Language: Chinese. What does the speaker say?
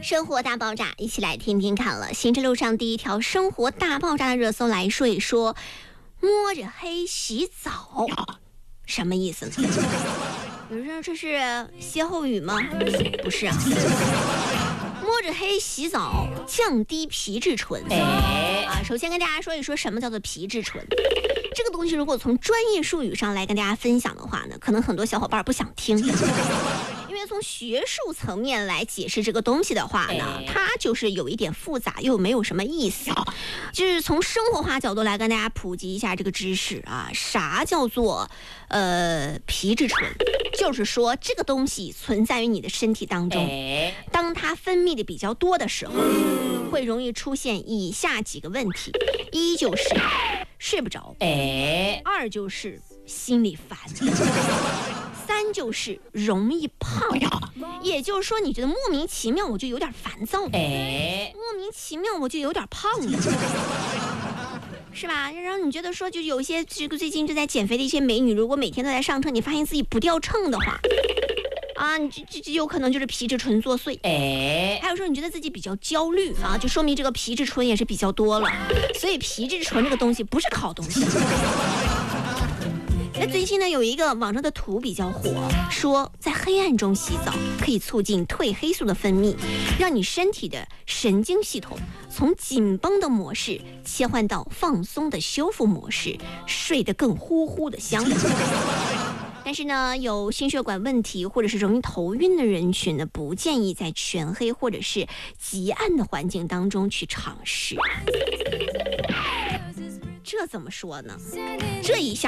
生活大爆炸，一起来听听看了。行车路上第一条生活大爆炸的热搜来说一说，摸着黑洗澡，什么意思呢？有人说这是歇后语吗？不是啊。摸着黑洗澡降低皮质醇。首先跟大家说一说什么叫做皮质醇。这个东西如果从专业术语上来跟大家分享的话呢，可能很多小伙伴不想听。因为从学术层面来解释这个东西的话呢，它就是有一点复杂，又没有什么意思。就是从生活化角度来跟大家普及一下这个知识啊，啥叫做皮质醇？就是说这个东西存在于你的身体当中，当它分泌的比较多的时候，会容易出现以下几个问题：一就是睡不着，二就是心里烦，三就是容易胖。也就是说你觉得莫名其妙我就有点烦躁，莫名其妙我就有点胖了，是吧？然后你觉得说就有一些这个最近正在减肥的一些美女，如果每天都在上秤，你发现自己不掉秤的话啊，你这有可能就是皮质醇作祟。还有说你觉得自己比较焦虑啊，就说明这个皮质醇也是比较多了。所以皮质醇这个东西不是个好东西。那最近呢，有一个网上的图比较火，说在黑暗中洗澡可以促进褪黑素的分泌，让你身体的神经系统从紧绷的模式切换到放松的修复模式，睡得更呼呼的香。但是呢，有心血管问题或者是容易头晕的人群呢，不建议在全黑或者是极暗的环境当中去尝试。这怎么说呢？这一下